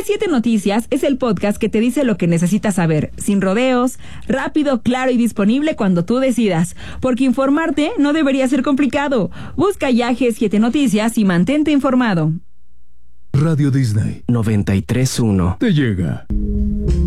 G7 Noticias es el podcast que te dice lo que necesitas saber, sin rodeos, rápido, claro y disponible cuando tú decidas, porque informarte no debería ser complicado. Busca ya G7 Noticias y mantente informado. Radio Disney 93.1 te llega.